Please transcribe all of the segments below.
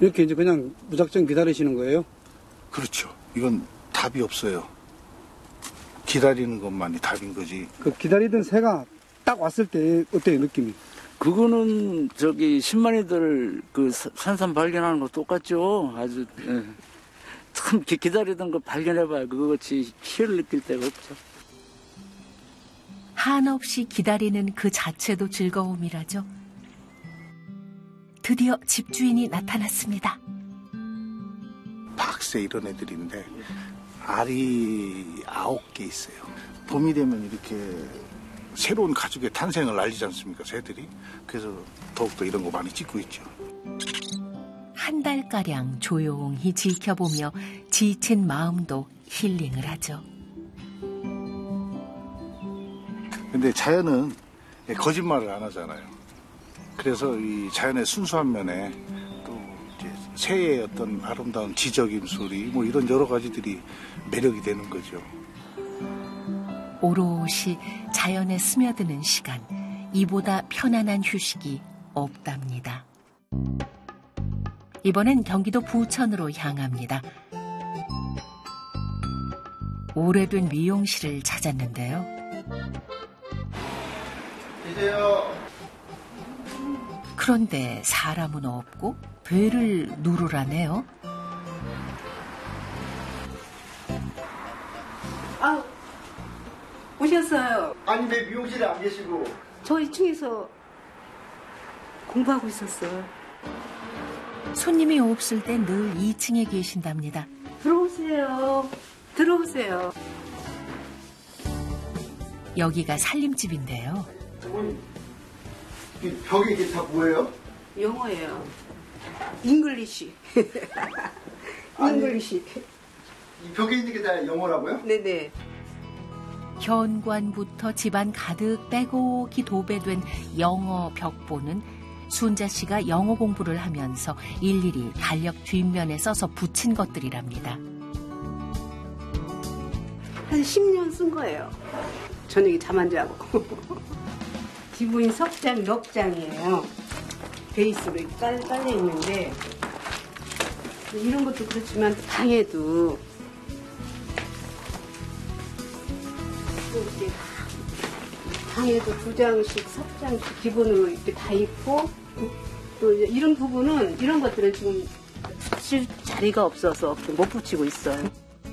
이렇게 이제 그냥 무작정 기다리시는 거예요? 그렇죠. 이건 답이 없어요. 기다리는 것만이 답인 거지. 그 기다리던 새가 딱 왔을 때 어때요, 느낌이? 그거는 신만이들 산삼 발견하는 거 똑같죠. 아주 참 기다리던 거 발견해봐야 그것이 희열을 느낄 데가 없죠. 한없이 기다리는 그 자체도 즐거움이라죠. 드디어 집주인이 나타났습니다. 박새 이런 애들인데 알이 9개 있어요. 봄이 되면 이렇게 새로운 가족의 탄생을 알리지 않습니까, 새들이? 그래서 더욱더 이런 거 많이 찍고 있죠. 한 달가량 조용히 지켜보며 지친 마음도 힐링을 하죠. 근데 자연은 거짓말을 안 하잖아요. 그래서 이 자연의 순수한 면에 또 이제 새의 어떤 아름다운 지저귀 소리 뭐 이런 여러 가지들이 매력이 되는 거죠. 오롯이 자연에 스며드는 시간, 이보다 편안한 휴식이 없답니다. 이번엔 경기도 부천으로 향합니다. 오래된 미용실을 찾았는데요. 이제요. 그런데 사람은 없고 배를 누르라네요. 아, 오셨어요. 아니 왜 미용실에 안 계시고? 저 2층에서 공부하고 있었어요. 손님이 없을 때 늘 2층에 계신답니다. 들어오세요. 들어오세요. 여기가 살림집인데요. 이 벽에 이게 다 뭐예요? 영어예요. 잉글리시. 잉글리시. 이 벽에 있는 게 다 영어라고요? 네네. 현관부터 집안 가득 빼곡히 도배된 영어 벽보는 순자 씨가 영어 공부를 하면서 일일이 달력 뒷면에 써서 붙인 것들이랍니다. 한 10년 쓴 거예요. 저녁에 잠 안 자고. 기본이 석장, 넉장이에요. 베이스로 깔려 있는데 이런 것도 그렇지만 방에도 이렇게 방에도 2장씩, 석장씩 기본으로 이렇게 다 있고 또 이런 부분은 이런 것들은 지금 붙일 자리가 없어서 못 붙이고 있어요.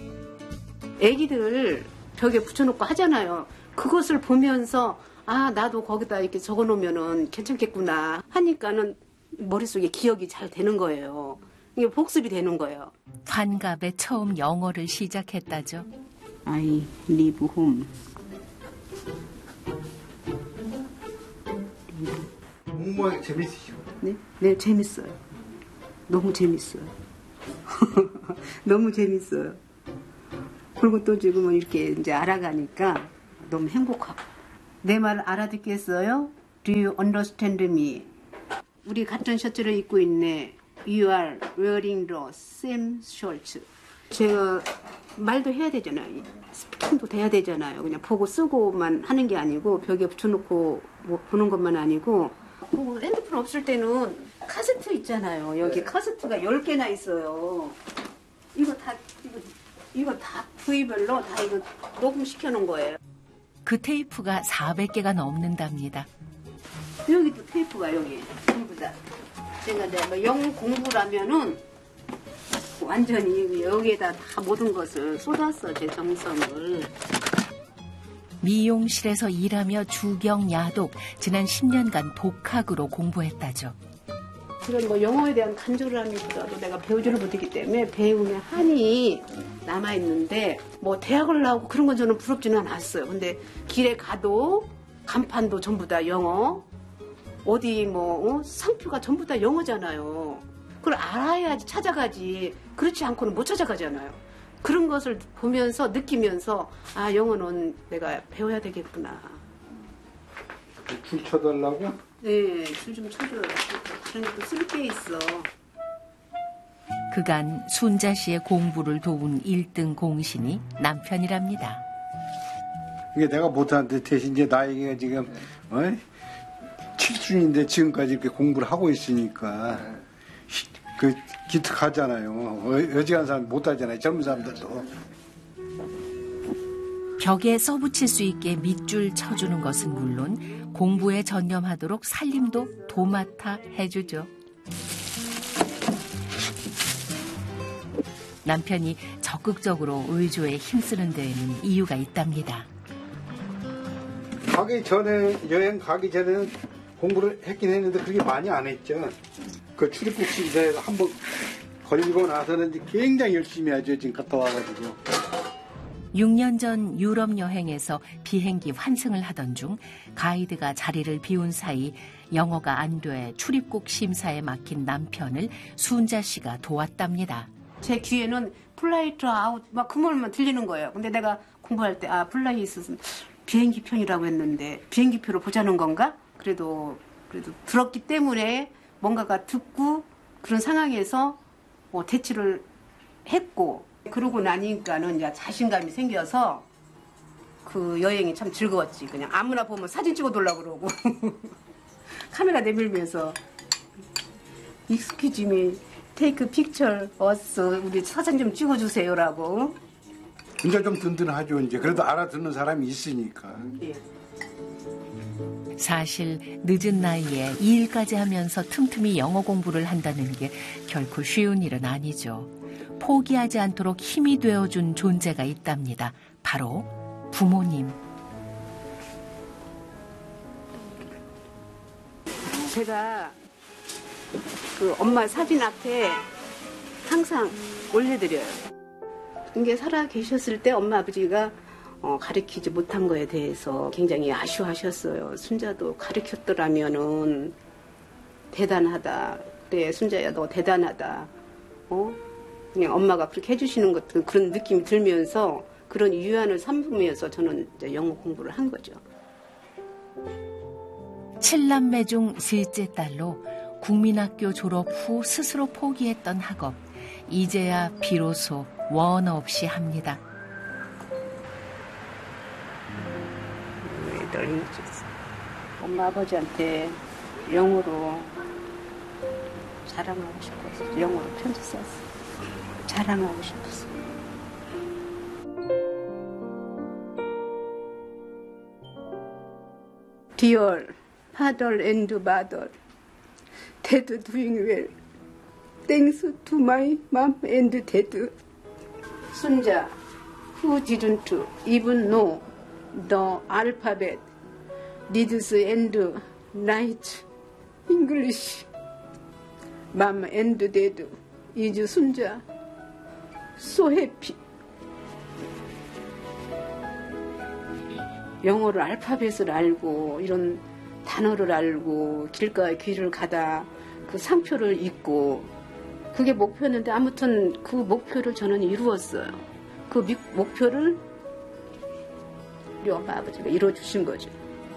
애기들 벽에 붙여놓고 하잖아요. 그것을 보면서 아 나도 거기다 이렇게 적어놓으면은 괜찮겠구나 하니까는 머릿속에 기억이 잘 되는 거예요. 이게 복습이 되는 거예요. 환갑에 처음 영어를 시작했다죠. I live home. 공부하기 재밌으시고? 네? 네, 재밌어요. 너무 재밌어요. 너무 재밌어요. 그리고 또 지금은 이렇게 이제 알아가니까 너무 행복하고. 내 말 알아듣겠어요? Do you understand me? 우리 같은 셔츠를 입고 있네. You are wearing the same shorts. 제가 말도 해야 되잖아요. 스피킹도 돼야 되잖아요. 그냥 보고 쓰고만 하는 게 아니고 벽에 붙여놓고 뭐 보는 것만 아니고 뭐 핸드폰 없을 때는 카세트 있잖아요. 여기 카세트가 10개나 있어요. 이거 다 부위별로 다 이거 녹음시켜 놓은 거예요. 그 테이프가 400개가 넘는답니다. 여기 또 테이프가 여기 전부 다. 제가 이제 뭐 영어 공부라면은 완전히 여기에다 다 모든 것을 쏟았어, 제 정성을. 미용실에서 일하며 주경, 야독, 지난 10년간 독학으로 공부했다죠. 그런 뭐 영어에 대한 간절함이보다도 내가 배우지를 못했기 때문에 배움의 한이 남아있는데 뭐 대학을 나오고 그런 건 저는 부럽지는 않았어요. 근데 길에 가도 간판도 전부 다 영어, 어디 뭐 상표가 전부 다 영어잖아요. 그걸 알아야지 찾아가지. 그렇지 않고는 못 찾아가잖아요. 그런 것을 보면서 느끼면서 아 영어는 내가 배워야 되겠구나. 줄 쳐달라고? 네, 줄 좀 쳐줘요. 다른 것도 쓸 게 있어. 그간 순자 씨의 공부를 도운 1등 공신이 남편이랍니다. 이게 내가 못한 데 대신 이제 나이가 지금 7순인데 지금까지 이렇게 공부를 하고 있으니까 그 기특하잖아요. 어지간한 사람 못 하잖아요. 젊은 사람들도. 벽에 써붙일 수 있게 밑줄 쳐주는 것은 물론 공부에 전념하도록 살림도 도맡아 해주죠. 남편이 적극적으로 의조에 힘쓰는 데에는 이유가 있답니다. 여행 가기 전에는 공부를 했긴 했는데 그렇게 많이 안 했죠. 그 출입국 심사에 한번 걸리고 나서는 이제 굉장히 열심히 하죠. 지금 갔다 와가지고. 6년 전 유럽 여행에서 비행기 환승을 하던 중 가이드가 자리를 비운 사이 영어가 안 돼 출입국 심사에 막힌 남편을 순자 씨가 도왔답니다. 제 귀에는 플라이트 아웃 막 그 말만 들리는 거예요. 근데 내가 공부할 때 플라이트 비행기 편이라고 했는데 비행기표로 보자는 건가? 그래도 들었기 때문에 뭔가가 듣고 그런 상황에서 대치를 했고 그러고 나니까는 이제 자신감이 생겨서 그 여행이 참 즐거웠지. 그냥 아무나 보면 사진 찍어달라고 그러고 카메라 내밀면서 Excuse me, take a picture us. 우리 사진 좀 찍어주세요라고. 이제 좀 든든하죠. 이제 그래도 알아듣는 사람이 있으니까. 예. 사실 늦은 나이에 이 일까지 하면서 틈틈이 영어 공부를 한다는 게 결코 쉬운 일은 아니죠. 포기하지 않도록 힘이 되어준 존재가 있답니다. 바로 부모님. 제가 그 엄마 사진 앞에 항상 올려드려요. 이게 살아 계셨을 때 엄마 아버지가 가르치지 못한 거에 대해서 굉장히 아쉬워하셨어요. 순자도 가르쳤더라면은 대단하다. 그래, 순자야 너 대단하다. 그냥 엄마가 그렇게 해주시는 것도 그런 느낌이 들면서 그런 유한을 삼으면서 저는 이제 영어 공부를 한 거죠. 7남매 중 셋째 딸로 국민학교 졸업 후 스스로 포기했던 학업. 이제야 비로소 원 없이 합니다. 엄마 아버지한테 영어로 자랑하고 싶어서 영어로 편지 썼어. 자랑하고 싶었어. Dear father and mother, dad doing well. Thanks to my mom and dad. 순자, who didn't even know the alphabet, reads and writes English. Mom and dad is 순자. So happy. 영어를 알파벳을 알고 이런 단어를 알고 길가에 길을 가다 그 상표를 읽고 그게 목표였는데 아무튼 그 목표를 저는 이루었어요. 그 목표를 우리 엄마 아버지가 이루어주신 거죠.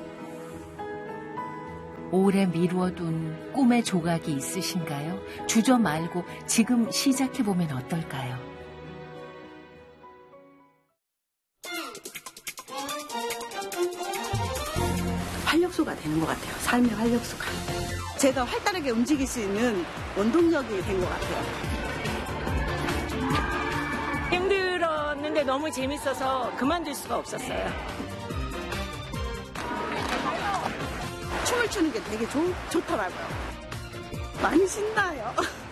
오래 미루어둔 꿈의 조각이 있으신가요? 주저 말고 지금 시작해보면 어떨까요? 활력소가 되는 것 같아요. 삶의 활력소가. 제가 활달하게 움직일 수 있는 원동력이 된 것 같아요. 힘들었는데 너무 재밌어서 그만둘 수가 없었어요. 춤을 추는 게 되게 좋더라고요. 많이 신나요.